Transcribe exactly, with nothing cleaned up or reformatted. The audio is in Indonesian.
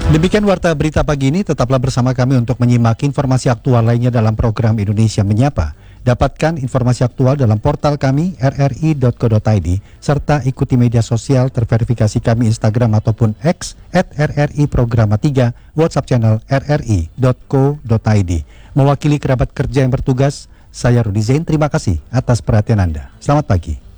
Demikian Warta Berita Pagi ini, tetaplah bersama kami untuk menyimak informasi aktual lainnya dalam program Indonesia Menyapa. Dapatkan informasi aktual dalam portal kami r r i dot co dot i d serta ikuti media sosial terverifikasi kami Instagram ataupun X at r r i programa tiga, WhatsApp channel r r i dot co dot i d. Mewakili kerabat kerja yang bertugas, saya Rudi Zain, terima kasih atas perhatian Anda. Selamat pagi.